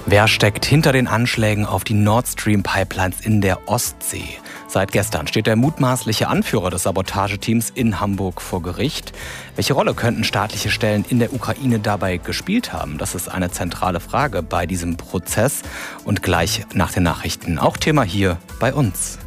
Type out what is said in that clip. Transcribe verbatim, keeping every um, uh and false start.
Wer steckt hinter den Anschlägen auf die Nord Stream Pipelines in der Ostsee? Seit gestern steht der mutmaßliche Anführer des Sabotageteams in Hamburg vor Gericht. Welche Rolle könnten staatliche Stellen in der Ukraine dabei gespielt haben? Das ist eine zentrale Frage bei diesem Prozess. Und gleich nach den Nachrichten auch Thema hier bei uns.